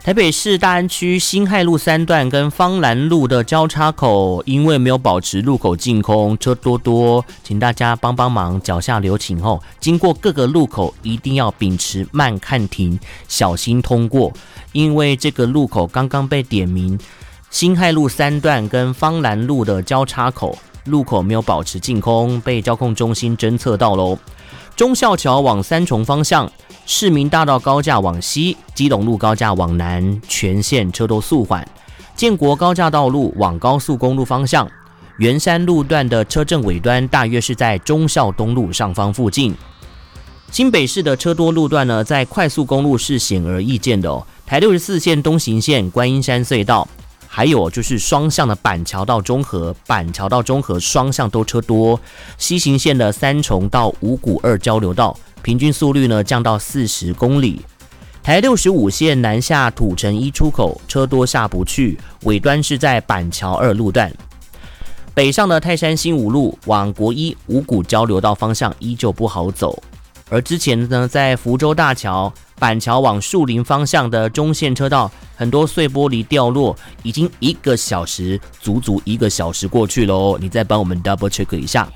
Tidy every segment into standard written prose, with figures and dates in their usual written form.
台北市大安区辛亥路3段跟芳兰路的交叉口，因为没有保持路口净空，车多，请大家帮忙，脚下留情哦。经过各个路口一定要秉持慢看停，小心通过，因为这个路口刚刚被点名，辛亥路3段跟芳兰路的交叉口，路口没有保持净空，被交控中心侦测到咯。忠孝桥往三重方向，市民大道高架往西，基隆路高架往南，全线车都速缓。建国高架道路往高速公路方向，圆山路段的车阵尾端大约是在忠孝东路上方附近。新北市的车多路段呢，在快速公路是显而易见的哦。台64线东行线观音山隧道，还有就是双向的板桥到中和，双向都车多。西行线的三重到五股2交流道，平均速率呢降到40公里。台65线南下土城1出口，车多下不去，尾端是在板桥2路段。北上的泰山新五路往国一五股交流道方向依旧不好走。而之前呢，在福州大桥、板桥往树林方向的中线车道，很多碎玻璃掉落，已经1个小时，足1个小时过去了。你再帮我们 double check 一下。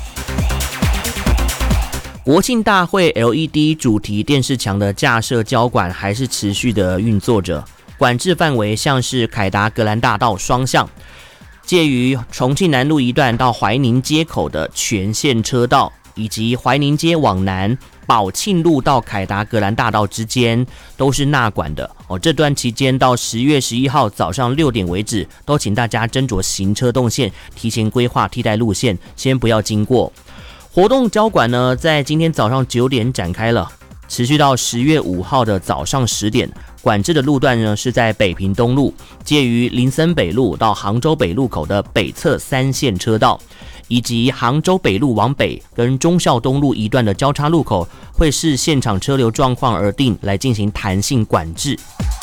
国庆大会 LED 主题电视墙的架设交管还是持续的运作着，管制范围像是凯达格兰大道双向，介于重庆南路一段到怀宁街口的全线车道，以及怀宁街往南宝庆路到凯达格兰大道之间都是纳管的哦。这段期间到10月11号早上6点为止，都请大家斟酌行车动线，提前规划替代路线，先不要经过。活动交管呢，在今天早上9点展开了，持续到10月5号的早上10点。管制的路段呢，是在北平东路介于林森北路到杭州北路口的北侧3线车道，以及杭州北路往北跟忠孝东路一段的交叉路口，会视现场车流状况而定来进行弹性管制。